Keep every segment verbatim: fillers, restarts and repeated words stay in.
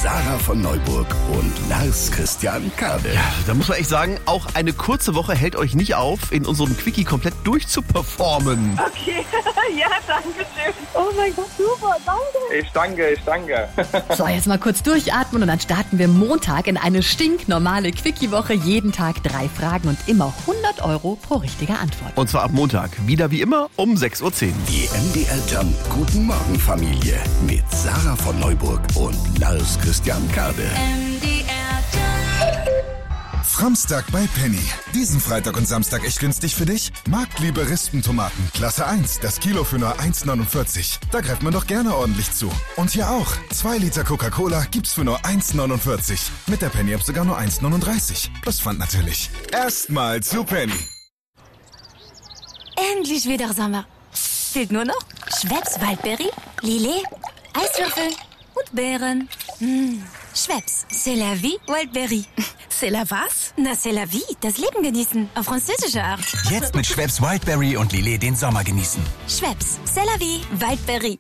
Sarah von Neuburg und Lars Christian Kade. Ja, da muss man echt sagen, auch eine kurze Woche hält euch nicht auf, in unserem Quickie komplett durchzuperformen. Okay, ja, danke schön. Oh mein Gott, super, danke. Ich danke, ich danke. So, jetzt mal kurz durchatmen und dann starten wir Montag in eine stinknormale Quickie-Woche. Jeden Tag drei Fragen und immer hundert Euro pro richtige Antwort. Und zwar ab Montag, wieder wie immer um sechs Uhr zehn. Die M D R Jump Guten Morgen Familie mit Sarah von Neuburg und Lars Christian Kade. M D R Jump. Samstag bei Penny. Diesen Freitag und Samstag echt günstig für dich? Marktliebe Rispentomaten, Klasse eins, das Kilo für nur eins neunundvierzig. Da greift man doch gerne ordentlich zu. Und hier auch, zwei Liter Coca-Cola gibt's für nur eins neunundvierzig. Mit der Penny-App sogar nur eins neununddreißig. Plus Pfand natürlich. Erstmal zu Penny. Endlich wieder Sommer. Fehlt nur noch Schweppes Waldberry, Lillet, Eiswürfel und Beeren. Mmh. Schweppes, c'est la vie, Wildberry. C'est la was? Na, c'est la vie, das Leben genießen, auf französische Art. Jetzt mit Schweppes Wildberry und Lillet den Sommer genießen. Schweppes, c'est la vie, Wildberry.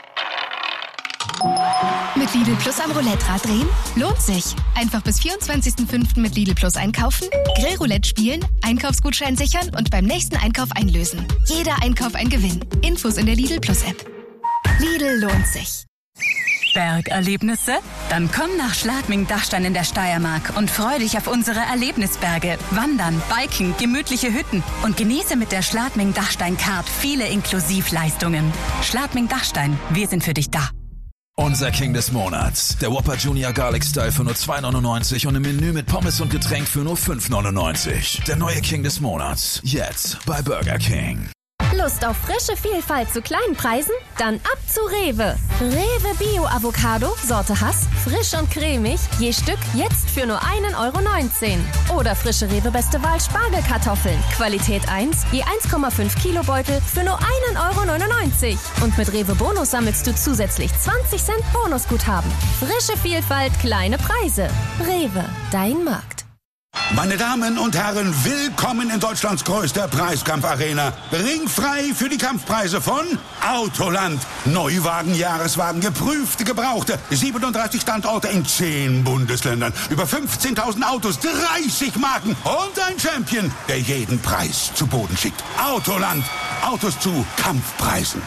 Mit Lidl Plus am Roulette-Rad drehen? Lohnt sich. Einfach bis vierundzwanzigsten fünften mit Lidl Plus einkaufen, Grillroulette spielen, Einkaufsgutschein sichern und beim nächsten Einkauf einlösen. Jeder Einkauf ein Gewinn. Infos in der Lidl Plus App. Lidl lohnt sich. Bergerlebnisse? Dann komm nach Schladming-Dachstein in der Steiermark und freu dich auf unsere Erlebnisberge. Wandern, Biken, gemütliche Hütten und genieße mit der Schladming-Dachstein-Card viele Inklusivleistungen. Schladming-Dachstein, wir sind für dich da. Unser King des Monats. Der Whopper Junior Garlic Style für nur zwei neunundneunzig und im Menü mit Pommes und Getränk für nur fünf neunundneunzig. Der neue King des Monats. Jetzt bei Burger King. Lust auf frische Vielfalt zu kleinen Preisen? Dann ab zu Rewe. Rewe Bio Avocado, Sorte Hass, frisch und cremig, je Stück jetzt für nur ein Euro neunzehn. Oder frische Rewe Beste Wahl Spargelkartoffeln, Qualität eins, je eins Komma fünf Kilo Beutel für nur ein Euro neunundneunzig. Und mit Rewe Bonus sammelst du zusätzlich zwanzig Cent Bonusguthaben. Frische Vielfalt, kleine Preise. Rewe, dein Markt. Meine Damen und Herren, willkommen in Deutschlands größter Preiskampfarena. Ringfrei für die Kampfpreise von Autoland. Neuwagen, Jahreswagen, geprüfte, gebrauchte. siebenunddreißig Standorte in zehn Bundesländern. Über fünfzehntausend Autos, dreißig Marken und ein Champion, der jeden Preis zu Boden schickt. Autoland. Autos zu Kampfpreisen.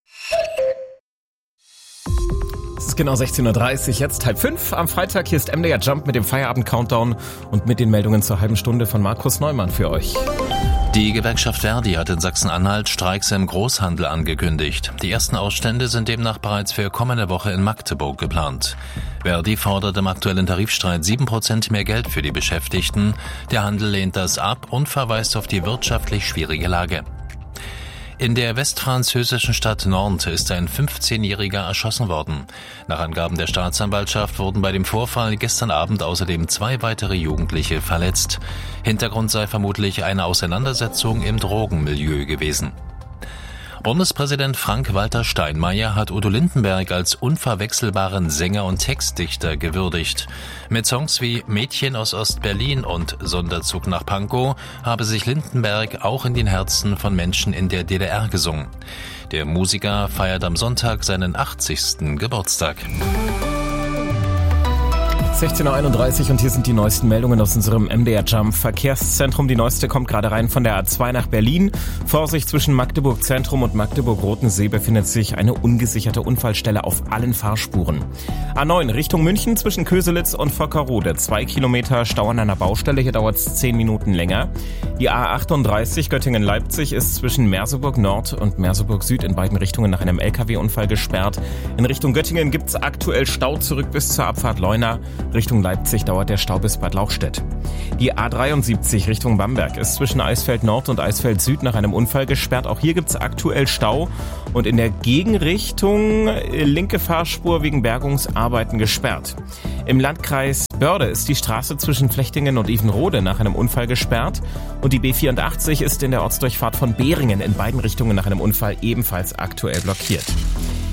Es ist genau sechzehn Uhr dreißig, jetzt halb fünf. Am Freitag hier ist M D R Jump mit dem Feierabend-Countdown und mit den Meldungen zur halben Stunde von Markus Neumann für euch. Die Gewerkschaft Verdi hat in Sachsen-Anhalt Streiks im Großhandel angekündigt. Die ersten Ausstände sind demnach bereits für kommende Woche in Magdeburg geplant. Verdi fordert im aktuellen Tarifstreit sieben Prozent mehr Geld für die Beschäftigten. Der Handel lehnt das ab und verweist auf die wirtschaftlich schwierige Lage. In der westfranzösischen Stadt Nantes ist ein fünfzehnjähriger erschossen worden. Nach Angaben der Staatsanwaltschaft wurden bei dem Vorfall gestern Abend außerdem zwei weitere Jugendliche verletzt. Hintergrund sei vermutlich eine Auseinandersetzung im Drogenmilieu gewesen. Bundespräsident Frank-Walter Steinmeier hat Udo Lindenberg als unverwechselbaren Sänger und Textdichter gewürdigt. Mit Songs wie Mädchen aus Ost-Berlin und Sonderzug nach Pankow habe sich Lindenberg auch in den Herzen von Menschen in der D D R gesungen. Der Musiker feiert am Sonntag seinen achtzigsten Geburtstag. sechzehn Uhr einunddreißig und hier sind die neuesten Meldungen aus unserem M D R Jump Verkehrszentrum. Die neueste kommt gerade rein von der A zwei nach Berlin. Vorsicht, zwischen Magdeburg Zentrum und Magdeburg-Rotensee befindet sich eine ungesicherte Unfallstelle auf allen Fahrspuren. A neun Richtung München zwischen Köselitz und Vockerode. Zwei Kilometer Stau an einer Baustelle, hier dauert es zehn Minuten länger. Die A achtunddreißig Göttingen-Leipzig ist zwischen Merseburg Nord und Merseburg Süd in beiden Richtungen nach einem L K W-Unfall gesperrt. In Richtung Göttingen gibt es aktuell Stau zurück bis zur Abfahrt Leuna. Richtung Leipzig dauert der Stau bis Bad Lauchstädt. Die A dreiundsiebzig Richtung Bamberg ist zwischen Eisfeld Nord und Eisfeld Süd nach einem Unfall gesperrt. Auch hier gibt es aktuell Stau und in der Gegenrichtung linke Fahrspur wegen Bergungsarbeiten gesperrt. Im Landkreis Börde ist die Straße zwischen Flechtingen und Ivenrode nach einem Unfall gesperrt und die B vierundachtzig ist in der Ortsdurchfahrt von Beringen in beiden Richtungen nach einem Unfall ebenfalls aktuell blockiert.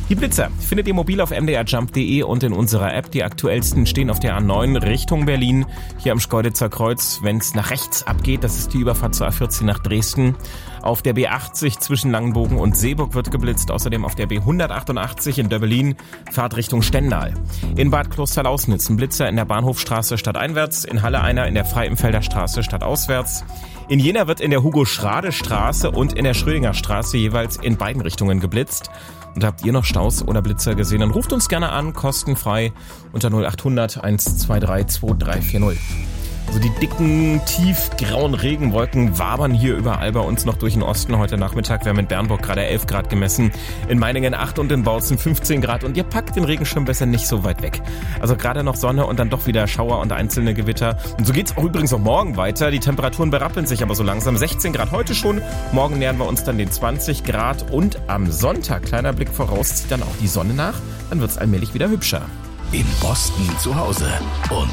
Die Blitzer findet ihr mobil auf m d r jump punkt d e und in unserer App. Die aktuellsten stehen auf der A neun Richtung Berlin, hier am Schkeuditzer Kreuz, wenn es nach rechts abgeht. Das ist die Überfahrt zur A vierzehn nach Dresden. Auf der B achtzig zwischen Langenbogen und Seeburg wird geblitzt. Außerdem auf der B hundertachtundachtzig in Döbbelin, Fahrt Richtung Stendal. In Bad Klosterlausnitz ein Blitzer in der Bahnhofstraße stadteinwärts, in Halle einer in der Freienfelder Straße stadtauswärts. In Jena wird in der Hugo-Schrade-Straße und in der Schrödinger-Straße jeweils in beiden Richtungen geblitzt. Und habt ihr noch Staus oder Blitzer gesehen, dann ruft uns gerne an, kostenfrei unter null acht hundert eins zwei drei zwei drei vier null. Also die dicken, tiefgrauen Regenwolken wabern hier überall bei uns noch durch den Osten heute Nachmittag. Wir haben in Bernburg gerade elf Grad gemessen, in Meiningen acht und in Bautzen fünfzehn Grad. Und ihr packt den Regenschirm besser nicht so weit weg. Also gerade noch Sonne und dann doch wieder Schauer und einzelne Gewitter. Und so geht's auch übrigens auch morgen weiter. Die Temperaturen berappeln sich aber so langsam. sechzehn Grad heute schon, morgen nähern wir uns dann den zwanzig Grad. Und am Sonntag, kleiner Blick voraus, zieht dann auch die Sonne nach. Dann wird's allmählich wieder hübscher. In Boston zu Hause und